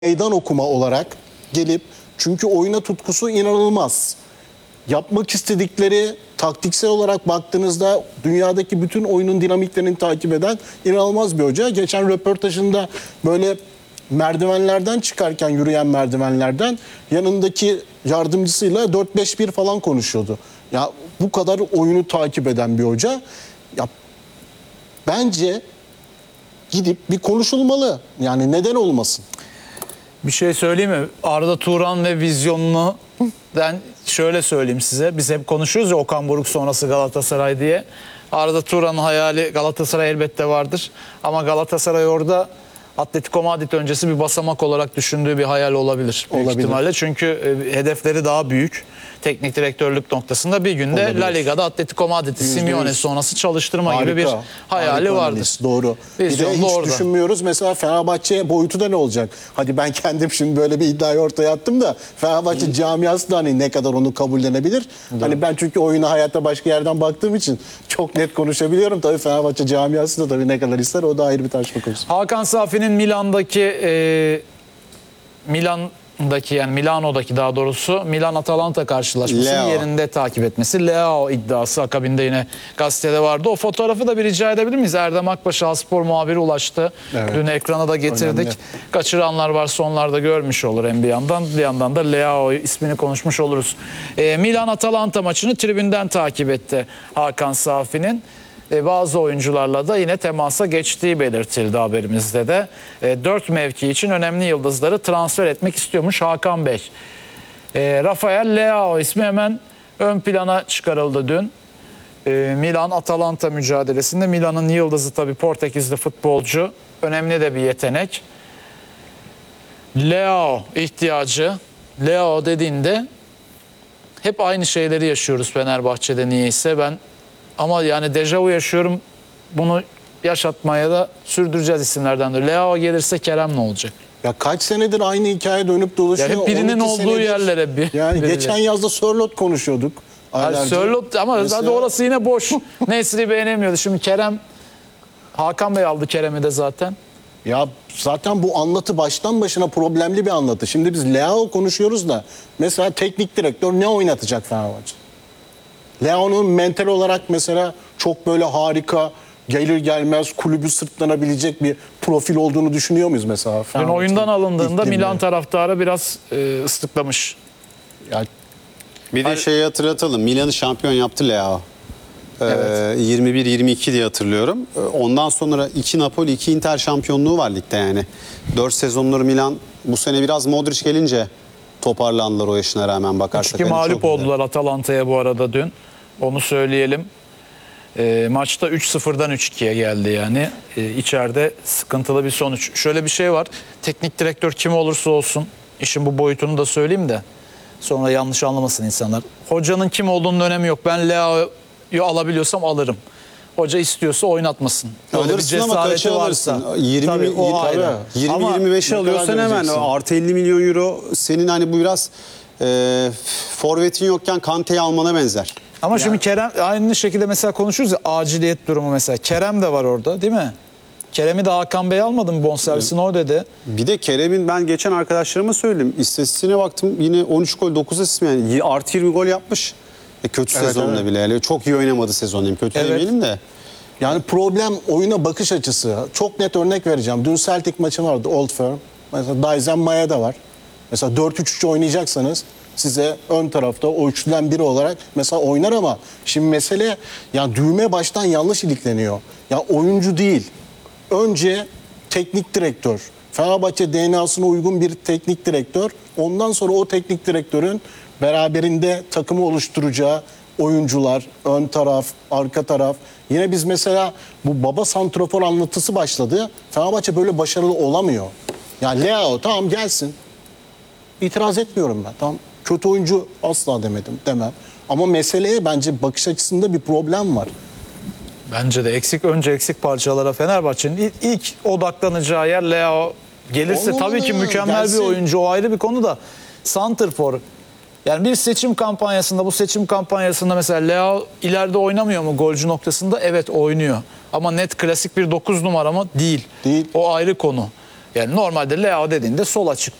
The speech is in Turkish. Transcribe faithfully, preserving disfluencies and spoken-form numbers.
meydan okuma olarak gelip, çünkü oyuna tutkusu inanılmaz. Yapmak istedikleri, taktiksel olarak baktığınızda dünyadaki bütün oyunun dinamiklerini takip eden inanılmaz bir hoca. Geçen röportajında böyle merdivenlerden çıkarken, yürüyen merdivenlerden yanındaki yardımcısıyla dört beş bir falan konuşuyordu. Ya bu kadar oyunu takip eden bir hoca. Ya bence gidip bir konuşulmalı. Yani neden olmasın? Bir şey söyleyeyim mi? Arda Turan ve vizyonunu ben şöyle söyleyeyim size. Biz hep konuşuyoruz ya Okan Buruk sonrası Galatasaray diye. Arda Turan'ın hayali Galatasaray elbette vardır. Ama Galatasaray orada Atletico Madrid öncesi bir basamak olarak düşündüğü bir hayal olabilir. Büyük Olabilir. ihtimalle. Çünkü e, hedefleri daha büyük. Teknik direktörlük noktasında bir günde Olabilir. La Liga'da Atletico Madrid'i Simeone sonrası çalıştırma Harika, gibi bir hayali harika vardır. analiz, doğru. Vizyon bir de hiç orada. düşünmüyoruz. Mesela Fenerbahçe boyutu da ne olacak? Hadi ben kendim şimdi böyle bir iddiayı ortaya attım da Fenerbahçe camiası da hani ne kadar onu kabullenebilir? Hani ben çünkü oyuna hayata başka yerden baktığım için çok net konuşabiliyorum. Tabii Fenerbahçe camiası da tabii ne kadar ister, o da ayrı bir tartışma konusu. Hakan Safi'nin Milan'daki e, Milan'daki yani Milano'daki daha doğrusu Milan-Atalanta karşılaşmasını Leao. yerinde takip etmesi. Leao iddiası akabinde yine gazetede vardı. O fotoğrafı da bir rica edebilir miyiz? Erdem Akbaş spor muhabiri ulaştı. Evet. Dün ekrana da getirdik. Önemli. Kaçıranlar varsa onlar da görmüş olur hem bir yandan. Bir yandan da Leao ismini konuşmuş oluruz. E, Milan-Atalanta maçını tribünden takip etti Hakan Safi'nin. Bazı oyuncularla da yine temasa geçtiği belirtildi haberimizde de. Dört mevki için önemli yıldızları transfer etmek istiyormuş Hakan Bey. E, Rafael Leao ismi hemen ön plana çıkarıldı dün. E, Milan-Atalanta mücadelesinde. Milan'ın yıldızı tabii Portekizli futbolcu. Önemli de bir yetenek. Leao ihtiyacı. Leao dediğinde hep aynı şeyleri yaşıyoruz Fenerbahçe'de niyeyse. Ben ama yani dejavu yaşıyorum. Bunu yaşatmaya da sürdüreceğiz isimlerden de. Leao gelirse Kerem ne olacak? Ya kaç senedir aynı hikaye dönüp dolaşıyor. Ya hep birinin on iki olduğu senedir, yerlere bir. Yani birileri. geçen yazda Sörloth konuşuyorduk. Yani Sörloth ama Mesela... zaten orası yine boş. Nesri beğenemiyordu. Şimdi Kerem, Hakan Bey aldı Kerem'i de zaten. Ya zaten bu anlatı baştan başına problemli bir anlatı. Şimdi biz Leao konuşuyoruz da mesela teknik direktör ne oynatacak Fenerbahçe? Leao'nun mental olarak mesela çok böyle harika, gelir gelmez kulübü sırtlanabilecek bir profil olduğunu düşünüyor muyuz mesela? Dün oyundan alındığında İlk Milan günde. taraftarı biraz e, ıslıklamış. Ya, Bir de şeyi hatırlatalım. Milan'ı şampiyon yaptı Leao. Ee, Evet. yirmi bir yirmi iki diye hatırlıyorum. Ee, Ondan sonra iki Napoli, iki Inter şampiyonluğu var ligde yani. dört sezonları Milan bu sene biraz Modric gelince toparlandılar o yaşına rağmen bakarsak. Çünkü Yani mağlup çok oldular Atalanta'ya bu arada dün. Onu söyleyelim. E, maçta üç sıfırdan üç ikiye geldi yani. E, içeride sıkıntılı bir sonuç. Şöyle bir şey var. Teknik direktör kim olursa olsun, işin bu boyutunu da söyleyeyim de sonra yanlış anlamasın insanlar. Hocanın kim olduğunun önemi yok. Ben Leao'yu alabiliyorsam alırım. Hoca istiyorsa oynatmasın. Öyle bir alırsın ama cesareti kaça varsa. alırsın? yirmi, Tabii, o yirmi, ayrı. Ama yirmi yirmi beşe ne kadar alıyorsan hemen vereceksin? artı elli milyon euro senin hani bu biraz e, forvetin yokken Kante'yi almana benzer. Ama şimdi Kerem aynı şekilde mesela konuşuruz ya, aciliyet durumu mesela. Kerem de var orada değil mi? Kerem'i de Hakan Bey almadı mı bonservisini o dedi. Bir de Kerem'in ben geçen arkadaşlarıma söyledim. İstatistiğine baktım yine on üç gol dokuz asist yani y- artı yirmi gol yapmış. E kötü Evet, sezonda evet. bile yani çok iyi oynamadı sezon diyeyim. Kötü Evet. demeyelim de. yani problem oyuna bakış açısı. Çok net örnek vereceğim. Dün Celtic maçı vardı, Old Firm. Mesela Daizen Maya da var. Mesela dört üç üç oynayacaksanız size ön tarafta o üçlüden biri olarak mesela oynar ama şimdi mesele ya düğme baştan yanlış ilikleniyor. Ya oyuncu değil. Önce teknik direktör. Fenerbahçe D N A'sına uygun bir teknik direktör. Ondan sonra o teknik direktörün beraberinde takımı oluşturacağı oyuncular, ön taraf, arka taraf. Yine biz mesela bu baba santrafor anlatısı başladı. Fenerbahçe böyle başarılı olamıyor. Ya Leao tamam gelsin. İtiraz etmiyorum ben. Tamam. Kötü oyuncu asla demedim, demem. Ama meseleye bence bakış açısında bir problem var. Bence de eksik önce eksik parçalara Fenerbahçe'nin ilk, ilk odaklanacağı yer Leao gelirse Olmalı tabii ki ya, mükemmel gelsin. bir oyuncu, o ayrı bir konu da santrfor. Yani bir seçim kampanyasında bu seçim kampanyasında mesela Leao ileride oynamıyor mu golcü noktasında? Evet oynuyor. Ama net klasik bir dokuz numara mı? Değil. Değil. O ayrı konu. Yani normalde Leao dediğinde sol açık